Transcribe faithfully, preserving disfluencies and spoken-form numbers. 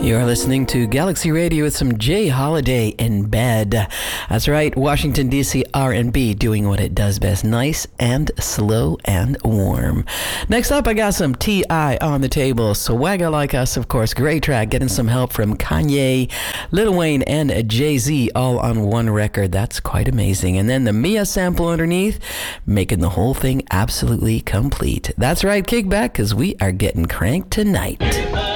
You're listening to Galaxy Radio with some Jay Holiday in bed. That's right, Washington, D C R and B doing what it does best, nice and slow and warm. Next up, I got some T I on the table. Swagger Like Us, of course, great track, getting some help from Kanye, Lil Wayne, and Jay-Z all on one record. That's quite amazing. And then the Mia sample underneath, making the whole thing absolutely complete. That's right, kick back, because we are getting cranked tonight.